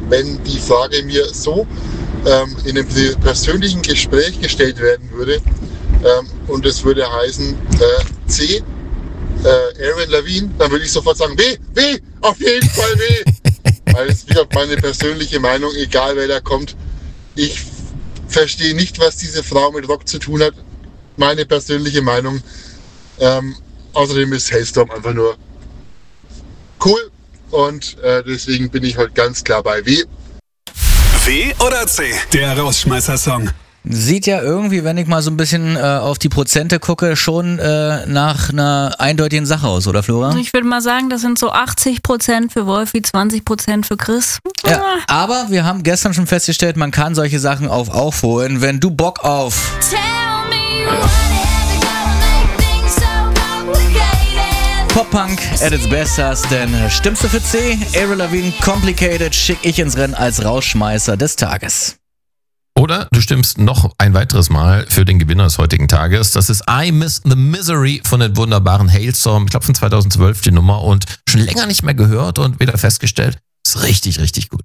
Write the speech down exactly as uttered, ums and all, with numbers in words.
wenn die Frage mir so ähm, in einem persönlichen Gespräch gestellt werden würde ähm, und es würde heißen äh, C, äh, Avril Lavigne, dann würde ich sofort sagen, W, W, auf jeden Fall W. Weil es wieder meine persönliche Meinung, egal wer da kommt. Ich verstehe nicht, was diese Frau mit Rock zu tun hat. Meine persönliche Meinung. Ähm, außerdem ist Hailstorm einfach nur cool und äh, deswegen bin ich heute ganz klar bei W. W oder C? Der Rausschmeißer-Song. Sieht ja irgendwie, wenn ich mal so ein bisschen äh, auf die Prozente gucke, schon äh, nach einer eindeutigen Sache aus, oder Flora? Also ich würde mal sagen, das sind so achtzig Prozent für Wolfi, zwanzig Prozent für Chris. Ja, aber wir haben gestern schon festgestellt, man kann solche Sachen auf aufholen, wenn du Bock auf Pop-Punk at its best hast, denn stimmst du für C? Avril Lavigne, Complicated, schick ich ins Rennen als Rausschmeißer des Tages. Oder du stimmst noch ein weiteres Mal für den Gewinner des heutigen Tages. Das ist I Miss the Misery von den wunderbaren Hailstorm. Ich glaube von zweitausendzwölf die Nummer und schon länger nicht mehr gehört und wieder festgestellt. Ist richtig, richtig gut.